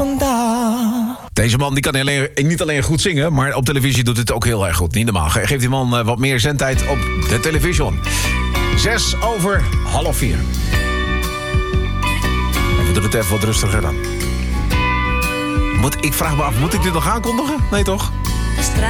vandaag. Deze man die kan niet alleen goed zingen, maar op televisie doet het ook heel erg goed. Niet normaal. Geef die man wat meer zendtijd op de televisie. 3:06. We doen het even wat rustiger dan. Ik vraag me af, moet ik dit nog aankondigen? Nee, toch?